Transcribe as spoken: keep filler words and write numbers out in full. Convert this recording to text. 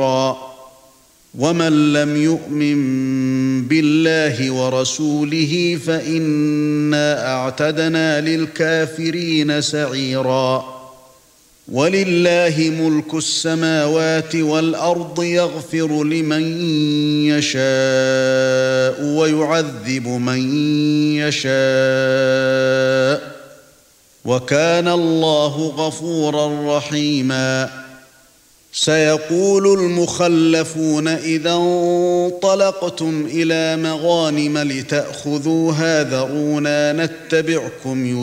ومن لم يؤمن بالله ورسوله فإنا أعتدنا للكافرين سعيرا ولله ملك السماوات والأرض يغفر لمن يشاء ويعذب من يشاء وكان الله غفورا رحيما سيقول المخلفون إذا انطلقتم إلى مغانم لتأخذوها ذرونا نتبعكم